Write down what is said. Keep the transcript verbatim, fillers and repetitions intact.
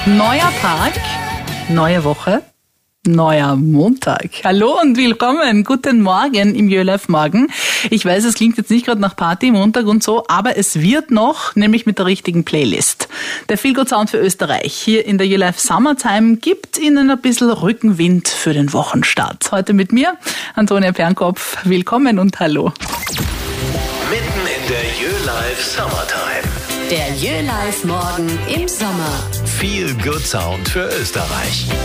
Neuer Tag, neue Woche, neuer Montag. Hallo und willkommen, guten Morgen im YöLive Morgen. Ich weiß, es klingt jetzt nicht gerade nach Party, Montag und so, aber es wird noch, nämlich mit der richtigen Playlist. Der Feel Good Sound für Österreich hier in der YöLive Summertime gibt Ihnen ein bisschen Rückenwind für den Wochenstart. Heute mit mir, Antonia Pernkopf. Willkommen und hallo. Mitten in der YöLive Summertime. Der YöLive Morgen im Sommer. Feel Good Sound für Österreich.